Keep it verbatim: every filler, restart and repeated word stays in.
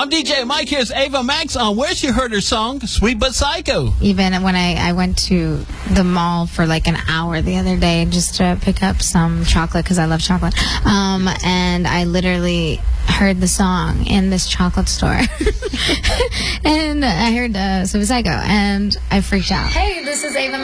I'm D J Mike. Here's Ava Max on where she heard her song, Sweet But Psycho. Even when I, I went to the mall for like an hour the other day just to pick up some chocolate because I love chocolate. Um, and I literally heard the song in this chocolate store. And I heard uh, Sweet But Psycho, and I freaked out. Hey, this is Ava Max.